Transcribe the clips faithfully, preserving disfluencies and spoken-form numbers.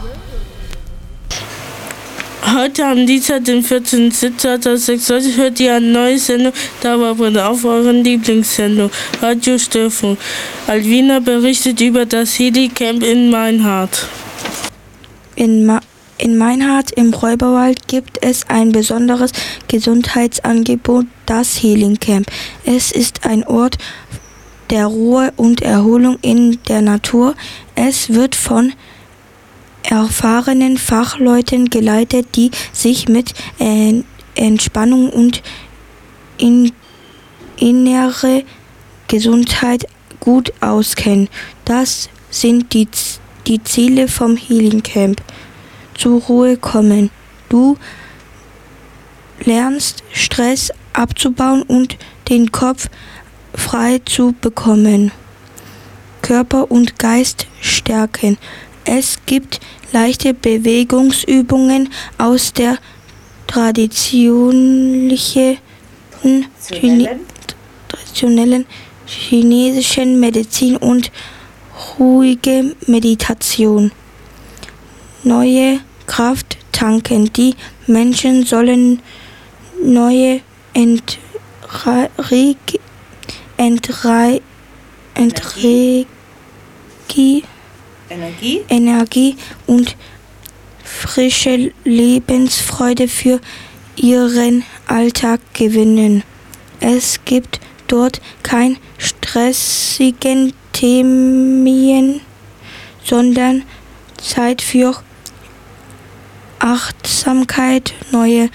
Heute am Dienstag, den vierzehnten September zweitausendsechs, hört ihr eine neue Sendung Dauerbrenner auf euren Lieblingssendung Radio Störfunk. Alvina berichtet über das Healing Camp in Meinhardt. In, Ma- in Meinhardt im Räuberwald gibt es ein besonderes Gesundheitsangebot, das Healing Camp. Es ist ein Ort der Ruhe und Erholung in der Natur. Es wird von erfahrenen Fachleuten geleitet, die sich mit äh, Entspannung und in, innere Gesundheit gut auskennen. Das sind die, die Ziele vom Healing Camp. Zur Ruhe kommen. Du lernst Stress abzubauen und den Kopf frei zu bekommen. Körper und Geist stärken. Es gibt leichte Bewegungsübungen aus der traditionellen, Chine- traditionellen chinesischen Medizin und ruhige Meditation. Neue Kraft tanken. Die Menschen sollen neue Entre- Entre- Entre- Energie. Energie und frische Lebensfreude für ihren Alltag gewinnen. Es gibt dort kein stressigen Themen, sondern Zeit für Achtsamkeit, neue,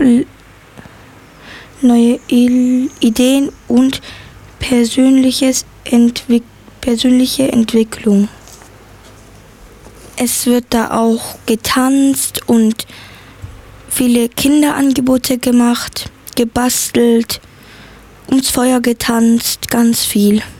neue Ideen und persönliches Entwick- persönliche Entwicklung. Es wird da auch getanzt und viele Kinderangebote gemacht, gebastelt, ums Feuer getanzt, ganz viel.